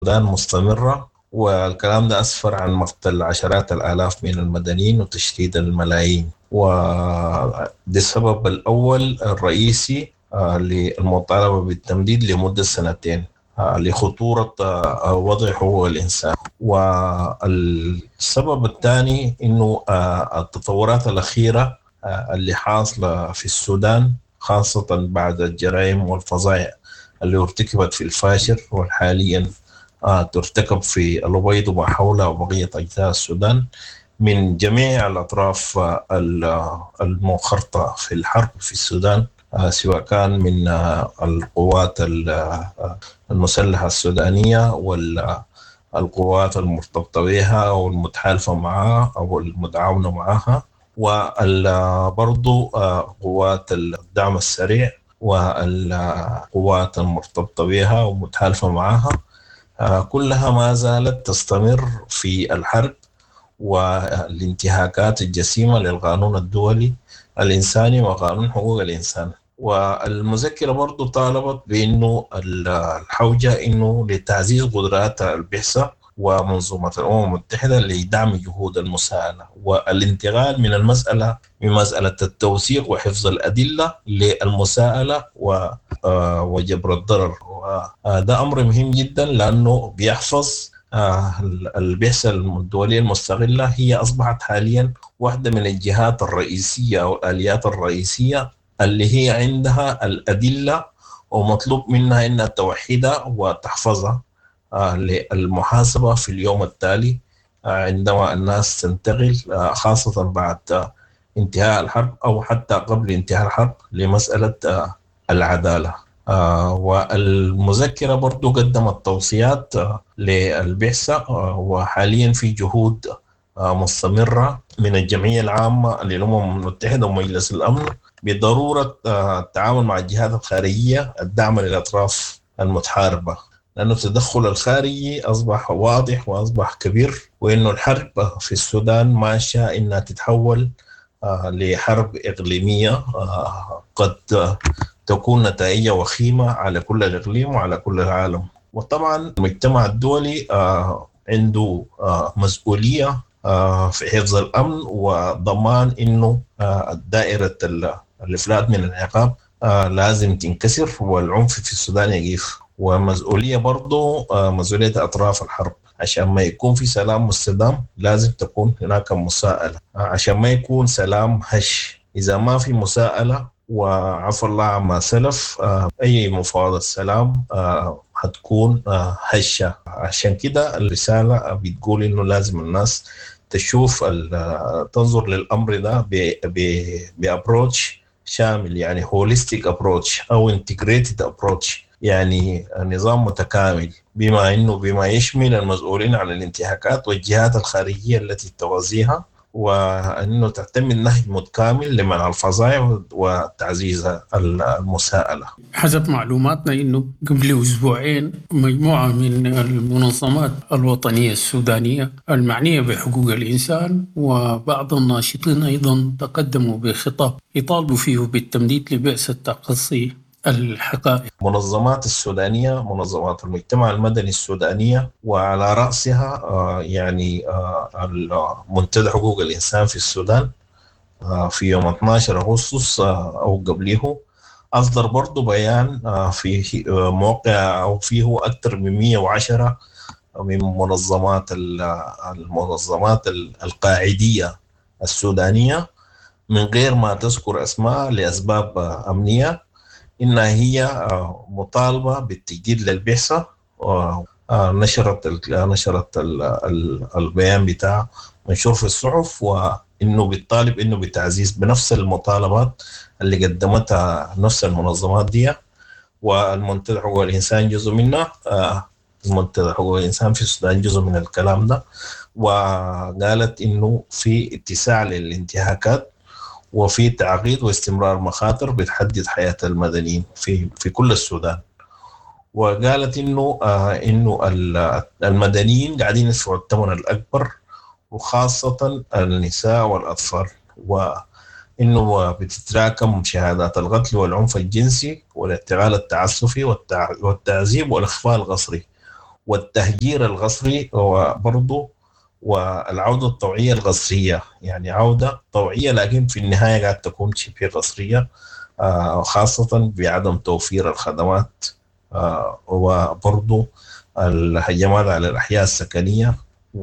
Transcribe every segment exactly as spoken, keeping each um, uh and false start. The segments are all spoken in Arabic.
السودان مستمرة، والكلام ده أسفر عن مقتل عشرات الآلاف من المدنيين وتشتيت الملايين. وده السبب الأول الرئيسي آه، للمطالبة بالتمديد لمدة سنتين، آه، لخطورة آه، وضع حقوق الإنسان. والسبب الثاني إنه آه، التطورات الأخيرة آه، اللي حاصلة في السودان، خاصة بعد الجرائم والفظائع اللي ارتكبت في الفاشر وحاليا آه، ترتكب في الأبيض وما حوله وبقية أجزاء السودان من جميع الأطراف آه، المنخرطة في الحرب في السودان، آه، سواء كان من آه، القوات ال- آه، المسلحة السودانية والقوات المرتبطة بها أو المتحالفة معها أو المتعاونة معها، وبرضو قوات الدعم السريع والقوات المرتبطة بها ومتحالفة معها. آه، كلها ما زالت تستمر في الحرب والانتهاكات الجسيمة للقانون الدولي الإنساني وقانون حقوق الإنسان. والمذكرة برضو طالبت بأنه الحوجة إنه لتعزيز قدرات البعثة ومنظومة الأمم المتحدة لدعم جهود المساءلة والانتقال من المسألة من مسألة التوثيق وحفظ الأدلة للمساءلة و آه، وجبر الضرر. وده أمر مهم جدا لأنه بيحفظ آه، البعثة الدولية المستقلة. هي أصبحت حاليا واحدة من الجهات الرئيسية أو الآليات الرئيسية اللي هي عندها الأدلة ومطلوب منها أنها توحدها وتحفظها آه، للمحاسبة في اليوم التالي، آه، عندما الناس تنتقل آه، خاصة بعد آه، انتهاء الحرب أو حتى قبل انتهاء الحرب لمسألة آه، العدالة. آه، والمذكرة برضو قدمت توصيات آه، للبعثة، آه، وحاليا في جهود آه، مستمرة من الجمعية العامة للأمم المتحدة ومجلس الأمن بضرورة آه، التعامل مع الجهات الخارجية الداعمة للأطراف المتحاربة، لأنه التدخل الخارجي أصبح واضح وأصبح كبير، وإنه الحرب في السودان ماشية إنها تتحول آه، لحرب إقليمية آه، قد آه، تكون نتائجها وخيمة على كل الإقليم وعلى كل العالم. وطبعا المجتمع الدولي آه، عنده آه، مسؤولية آه، في حفظ الأمن وضمان إنه آه، دائرة ال- الإفلات من العقاب آه، لازم تنكسر والعنف في السودان يقف. ومسؤولية برضو آه، مسؤولية أطراف الحرب، عشان ما يكون في سلام مستدام لازم تكون هناك مساءلة، آه، عشان ما يكون سلام هش. إذا ما في مساءلة وعفى الله عما سلف آه، أي مفاوضة سلام آه، هتكون آه، هشة. عشان كده الرسالة بتقول إنه لازم الناس تشوف ال- آه، تنظر للأمر ده بأبروتش شامل، يعني هوليستيك أبروتش أو انتجريتد أبروتش، يعني نظام متكامل بما انه بما يشمل المسؤولين عن الانتهاكات والجهات الخارجيه التي توازيها، وانه تعتمد نهج متكامل لمنع الفظائع وتعزيز المساءله. حسب معلوماتنا إنه قبل أسبوعين مجموعة من المنظمات الوطنية السودانية المعنية بحقوق الإنسان وبعض الناشطين أيضا تقدموا بخطاب يطالبوا فيه بالتمديد لبعثة تقصي الحقائق. منظمات السودانية، منظمات المجتمع المدني السودانية، وعلى رأسها آه، يعني آه، منتدى حقوق الإنسان في السودان آه، في يوم اثناشر أغسطس آه، أو قبله أصدر برضو بيان آه، في آه، موقع أو فيه أكثر من مئة وعشرة من منظمات ال- المنظمات ال- القاعدية السودانية، من غير ما تذكر أسماء لأسباب آه، أمنية، إنها هي آه، مطالبة بالتجديد للبعثة. ونشرت ال- نشرت ال- ال- البيان بتاع منشور في الصحف، وإنه بيطالب إنه بتعزيز بنفس المطالبات اللي قدمتها نفس المنظمات دي. والمنتدى حقوق الإنسان جزء منها، آه، المنتدى حقوق الإنسان في السودان جزء من الكلام ده. وقالت إنه في اتساع للانتهاكات وفي تعقيد واستمرار مخاطر بتحدد حياة المدنيين في في كل السودان. وقالت إنه آه إنه ال- المدنيين قاعدين يدفعوا الثمن الأكبر، وخاصة النساء والأطفال، وإنه بتتراكم شهادات القتل والعنف الجنسي والاعتقال التعسفي والتع- والتعذيب والإخفاء القسري. والتهجير القسري وبرضه والعودة الطوعية القسرية، يعني عودة طوعية لكن في النهاية قاعد تكون شبه قسرية، آه، خاصة بعدم توفير الخدمات، آه، وبرضه الهجمات على الأحياء السكنية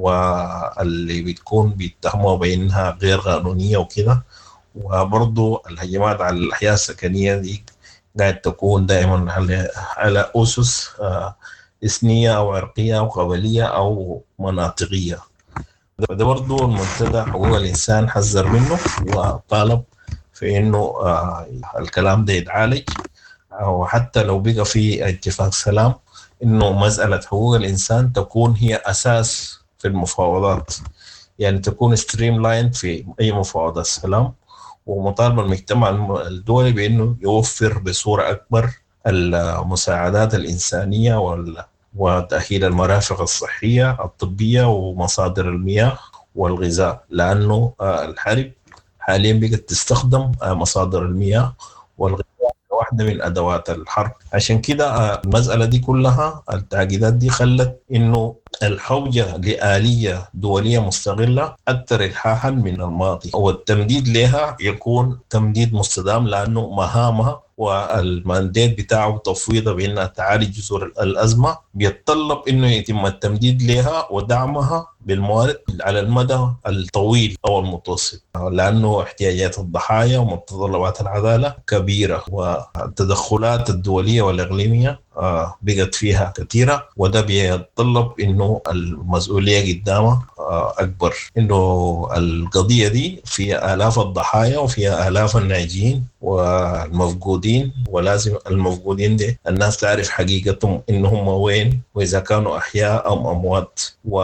واللي بتكون بيتهموا بأنها غير قانونية وكده. وبرضه الهجمات على الأحياء السكنية دي قاعد تكون دائما على على أسس آه، إثنية أو عرقية أو قبلية أو مناطقية. ده برضه المنتدى حقوق الإنسان حذر منه وطالب في إنه آه الكلام ده يتعالج، أو حتى لو بقى في اتفاق سلام إنه مسألة حقوق الإنسان تكون هي أساس في المفاوضات، يعني تكون ستريم لاين في أي مفاوضات سلام. ومطالبة المجتمع الدولي بأنه يوفر بصورة أكبر المساعدات الإنسانية وال وتأهيل المرافق الصحية الطبية ومصادر المياه والغذاء، لأنه الحرب حاليا بقت تستخدم مصادر المياه والغذاء واحدة من أدوات الحرب. عشان كده المسألة دي كلها التعقيدات دي خلت إنه الحوجة لآلية دولية مستغلة أكثر إلحاحا من الماضي، والتمديد لها يكون تمديد مستدام، لأنه مهامها والمانديت بتاعه تفويضها بأنها تعالج جذور الأزمة بيتطلب أنه يتم التمديد لها ودعمها بالموارد على المدى الطويل أو المتوسط، لأنه احتياجات الضحايا ومتطلبات العدالة كبيرة، والتدخلات الدولية والإقليمية بقت فيها كثيرة، وده بيتطلب انه المسؤولية قدامها اكبر، انه القضية دي فيها آلاف الضحايا وفيها آلاف الناجين والمفقودين، ولازم المفقودين دي الناس تعرف حقيقتهم انهم وين واذا كانوا احياء ام اموات.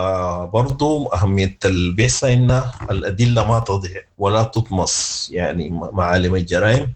وبرضو اهمية البحث ان الادلة ما تضيع ولا تطمس، يعني معالم الجرائم،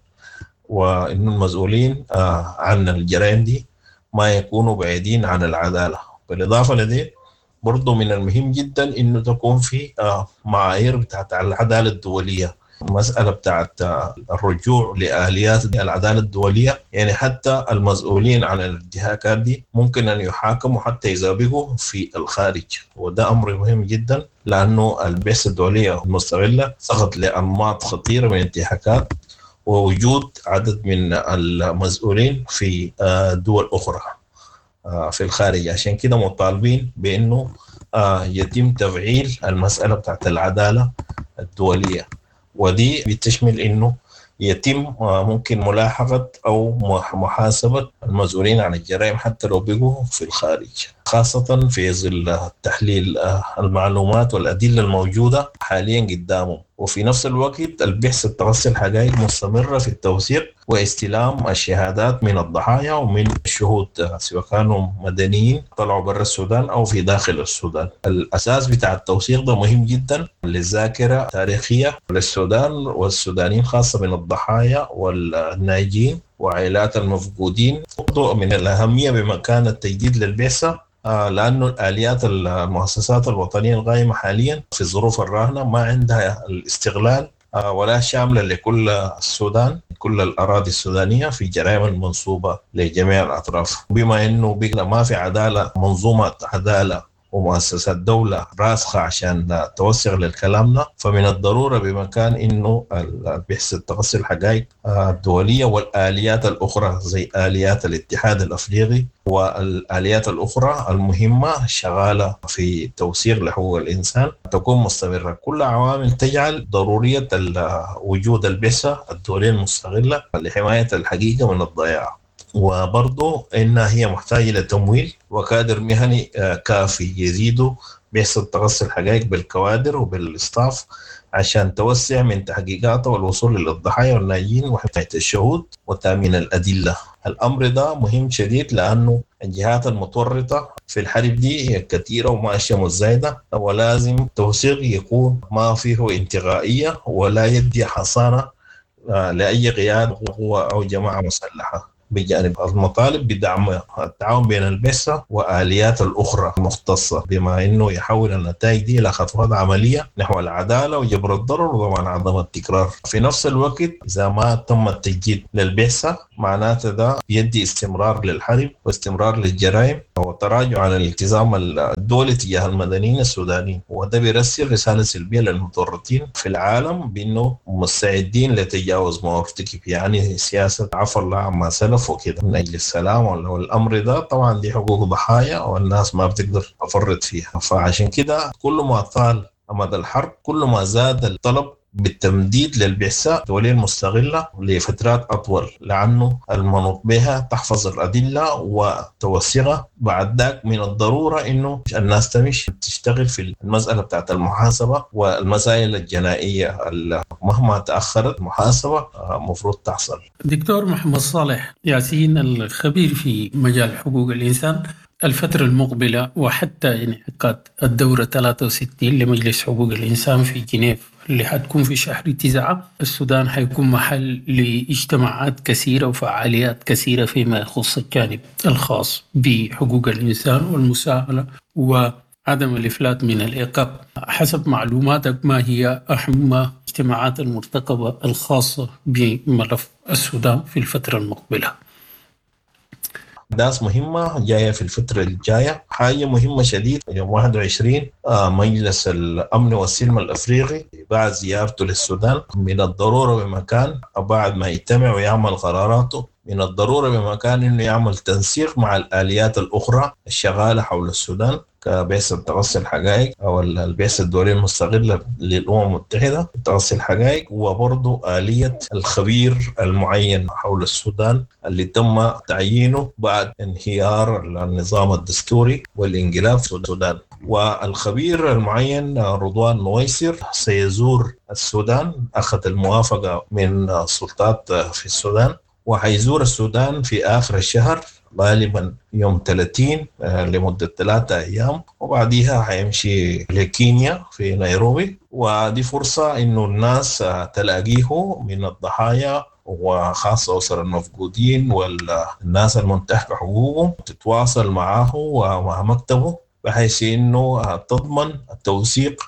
وانه المسؤولين عن الجرائم دي ما يكونوا بعيدين عن العدالة. بالإضافة لديه برضو من المهم جدا إنه تكون في معايير بتاعت العدالة الدولية، مسألة بتاعت الرجوع لآليات العدالة الدولية، يعني حتى المسؤولين عن الانتهاكات دي ممكن أن يحاكموا حتى إذا بقوا في الخارج، وده أمر مهم جدا لأنه البعثة الدولية المستغلة سقط لأنماط خطيرة من الانتهاكات ووجود عدد من المسؤولين في دول أخرى في الخارج. عشان كده مطالبين بأنه يتم تفعيل المسألة بتاعت العدالة الدولية، ودي بتشمل أنه يتم ممكن ملاحقة أو محاسبة المسؤولين عن الجرائم حتى لو بقوا في الخارج، خاصة في ظل تحليل المعلومات والأدلة الموجودة حاليا قدامهم. وفي نفس الوقت البحث الترصي الحقائق مستمرة في التوثيق واستلام الشهادات من الضحايا ومن الشهود، سواء كانوا مدنيين طلعوا برا السودان أو في داخل السودان. الأساس بتاع التوثيق ده مهم جدا للذاكرة التاريخية للسودان والسودانيين، خاصة من الضحايا والناجين وعائلات المفقودين. من الأهمية بمكان التجديد للبعثة، آه لأنه الآليات المؤسسات الوطنية القائمة حاليا في الظروف الراهنة ما عندها الاستغلال آه ولا شاملة لكل السودان، كل الأراضي السودانية في جرائم المنصوبة لجميع الأطراف. بما أنه بقى ما في عدالة، منظومة عدالة ومؤسسات دولة راسخة عشان توثق للكلامنا، فمن الضرورة بمكان إنه البحث التقصي الحقائق الدولية والآليات الأخرى زي آليات الاتحاد الأفريقي والآليات الأخرى المهمة شغالة في توثيق لحقوق الإنسان تكون مستمرة. كل عوامل تجعل ضرورية وجود البعثة الدولية المستغلة لحماية الحقيقة من الضياع، وبرضو إنها هي محتاجة لتمويل وكادر مهني كافي يزيدوا بيحصل تغسل الحقائق بالكوادر وبالاستاف عشان توسع من تحقيقاته والوصول للضحايا والناجين وحماية الشهود وتأمين الأدلة. الأمر ده مهم شديد لأنه الجهات المتورطة في الحرب دي كثيرة وماشية مزايدة، ولازم توثيق يكون ما فيه انتقائية ولا يدي حصانة لأي قيادة قوة أو جماعة مسلحة. بجانب المطالب بدعم التعاون بين البعثة وآليات الأخرى المختصة، بما أنه يحول النتائج دي إلى خطوات عملية نحو العدالة وجبر الضرر وضمان عدم التكرار. في نفس الوقت إذا ما تم التجديد للبعثة معناته ده يدي استمرار للحرب واستمرار للجرائم وتراجع عن الالتزام الدولي تجاه المدنيين السودانيين، وده بيرسل رسالة سلبية للمتورطين في العالم بأنه مستعدين لتجاوز ما ارتكب، يعني سياسة عفى الله عما سلف وكده من أجل السلام. والأمر ده طبعا دي حقوق ضحايا والناس ما بتقدر تفرط فيها. فعشان كده كل ما طال أمد الحرب كل ما زاد الطلب بالتمديد للبعثة الدولية المستغلة لفترات أطول، لأنه المنوط بها تحفظ الأدلة وتوثيقها. بعد ذلك من الضرورة إنه الناس تمش تشتغل في المسألة بتاعت المحاسبة والمسائل الجنائية مهما تأخرت المحاسبة مفروض تحصل. دكتور محمد صالح ياسين الخبير في مجال حقوق الإنسان، الفترة المقبلة وحتى انعقاد الدورة ثلاثة وستين لمجلس حقوق الإنسان في جنيف اللي حتكون في شهر تسعة، السودان حيكون محل لاجتماعات كثيرة وفعاليات كثيرة فيما يخص الجانب الخاص بحقوق الإنسان والمساءلة وعدم الإفلات من العقاب. حسب معلوماتك ما هي أهم الاجتماعات المرتقبة الخاصة بملف السودان في الفترة المقبلة؟ أحداث مهمة جاية في الفترة الجاية. حاجة مهمة شديد يوم واحد وعشرين آه مجلس الأمن والسلم الأفريقي بعد زيارته للسودان من الضرورة بمكان بعد ما يجتمع ويعمل قراراته من الضرورة بمكان إنه يعمل تنسيق مع الآليات الأخرى الشغالة حول السودان كبعثة تغسل الحقائق أو البعثة الدولية المستغلة للأمم المتحدة تغسل الحقائق، وبرضو آلية الخبير المعين حول السودان اللي تم تعيينه بعد انهيار النظام الدستوري والانقلاب في السودان. والخبير المعين رضوان نويسر سيزور السودان، أخذ الموافقة من السلطات في السودان، وحيزور السودان في آخر الشهر غالبا يوم ثلاثين لمدة ثلاثة أيام، وبعديها حيمشي لكينيا في نيروبي. ودي فرصة إنه الناس تلاقيه من الضحايا وخاصة أسر المفقودين والناس المنتهكة حقوقهم تتواصل معه ومع مكتبه بحيث إنه تضمن التوثيق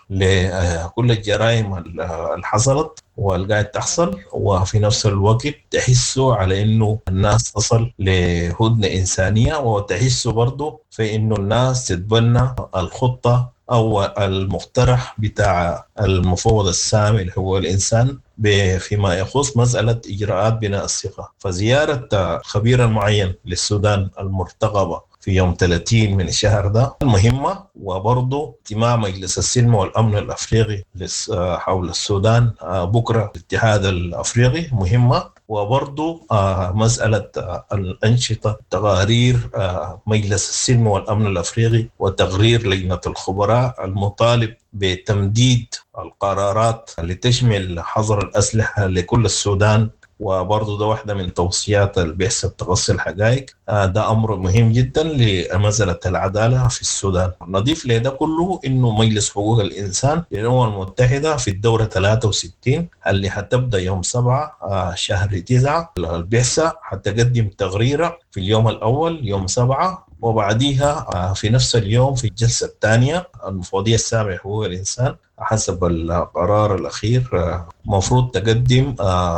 لكل الجرائم اللي حصلت والقاعد تحصل، وفي نفس الوقت تحسوا على إنه الناس تصل لهدنة إنسانية، وتحسوا برضو في إنه الناس تتبنى الخطة أو المقترح بتاع المفوض السامي لحقوق الإنسان فيما يخص مسألة إجراءات بناء الثقة. فزيارة خبير معين للسودان المرتقبة في يوم ثلاثين من الشهر ده مهمة، وبرضه اجتماع مجلس السلم والأمن الأفريقي حول السودان بكرة الاتحاد الأفريقي مهمة، وبرضه مسألة الأنشطة تقارير مجلس السلم والأمن الأفريقي وتقرير لجنة الخبراء المطالب بتمديد القرارات اللي تشمل حظر الأسلحة لكل السودان، وبرضه ده واحدة من توصيات البعثة بتغسل الحقائق. ده أمر مهم جدا لمسألة العدالة في السودان. نضيف لده كله إنه مجلس حقوق الإنسان للأمم المتحدة في الدورة ثلاثة وستين اللي حتبدأ يوم سبعة شهر تسعة، البعثة حتقدم تقريرها في اليوم الأول يوم سبعة، وبعديها في نفس اليوم في الجلسة الثانية المفوضية السامية لحقوق الإنسان حسب القرار الأخير مفروض تقدم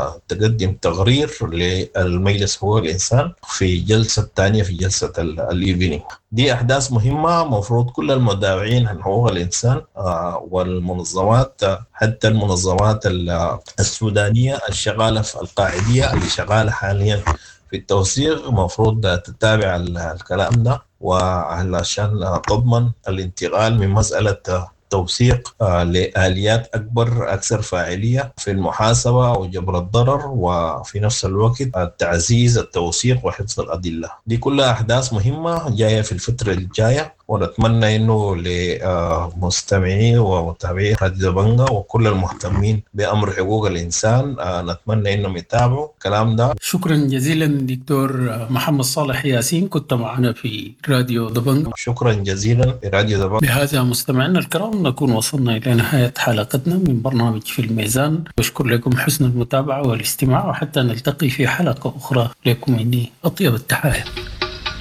تقدم تقرير للمجلس حقوق الإنسان في جلسة الثانية في جلسة الإيفينينج. دي أحداث مهمة مفروض كل المدافعين عن حقوق الإنسان والمنظمات حتى المنظمات السودانية الشغالة في القاعدية اللي شغالة حاليا في التوثيق مفروض تتابع الكلام ده، وعشان تضمن الانتقال من مسألة توثيق لآليات أكبر أكثر فاعلية في المحاسبة وجبر الضرر، وفي نفس الوقت تعزيز التوثيق وحفظ الأدلة. دي كلها أحداث مهمة جاية في الفترة الجاية، ونتمنى إنه لمستمعي ومتابعي راديو دبنجة وكل المهتمين بأمر حقوق الإنسان آه، نتمنى إنهم يتابعوا الكلام ده. شكرا جزيلا دكتور محمد صالح ياسين، كنت معنا في راديو دبنجة. شكرا جزيلا لراديو دبنجة. بهذا مستمعينا الكرام نكون وصلنا إلى نهاية حلقتنا من برنامج في الميزان. بشكر لكم حسن المتابعة والاستماع، وحتى نلتقي في حلقة أخرى لكم مني أطيب التحايا.